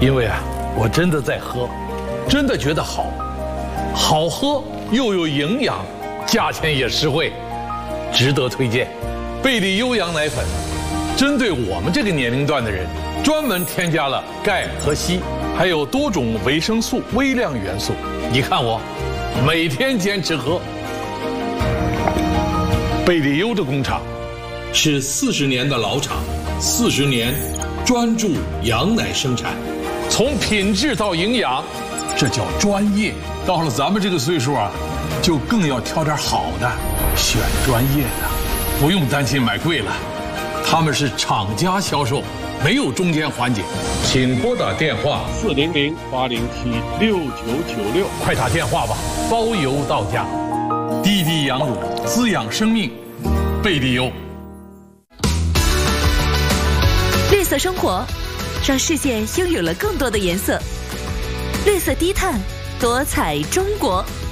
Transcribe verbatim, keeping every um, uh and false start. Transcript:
因为啊，我真的在喝，真的觉得好，好喝又有营养，价钱也实惠，值得推荐。贝利优羊奶粉，针对我们这个年龄段的人，专门添加了钙和硒，还有多种维生素、微量元素。你看我，每天坚持喝。贝利优的工厂是四十年的老厂，四十年专注羊奶生产，从品质到营养，这叫专业。到了咱们这个岁数啊，就更要挑点好的，选专业的，不用担心买贵了。他们是厂家销售，没有中间环节。请拨打电话四零零八零七六九九六， 快打电话吧，包邮到家。滴滴羊乳，滋养生命，贝利优。 绿色生活，让世界拥有了更多的颜色。绿色低碳，多彩中国。